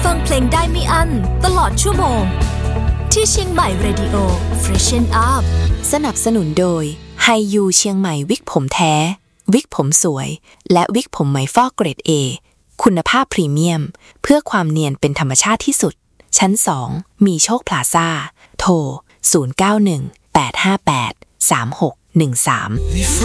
ฟังเพลงได้ไม่อั้นตลอดชั่วโมงที่เชียงใหม่เรดิโอ Freshen Up สนับสนุนโดยไฮยูเชียงใหม่วิกผมแท้วิกผมสวยและวิกผมไหมฟอกเกรด A คุณภาพพรีเมียมเพื่อความเนียนเป็นธรรมชาติที่สุดชั้น2มีโชคพลาซ่าโทร0918583613